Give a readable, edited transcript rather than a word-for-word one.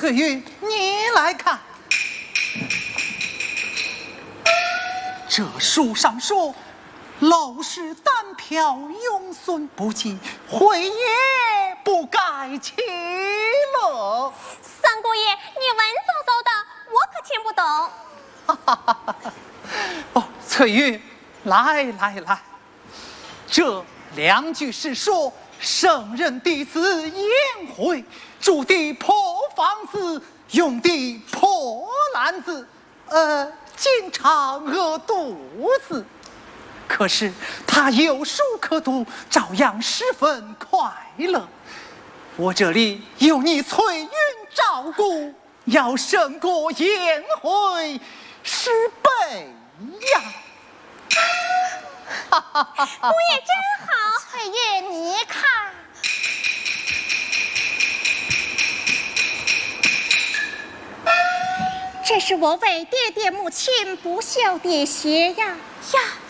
翠玉，你来看，这书上说，陋室单飘，永孙不及，回也不该其乐。 三姑爷，你文绉绉的，我可听不懂。 哈哈哈哈！哦，翠玉，来，这两句是说圣人弟子宴会，煮的破房子，用的破篮子，经常饿肚子。可是他有书可读，照样十分快乐。我这里有你翠云照顾，要胜过宴会10倍呀！ 姑爷真好。 翠玉，你看，这是我为爹爹母亲不孝的鞋呀。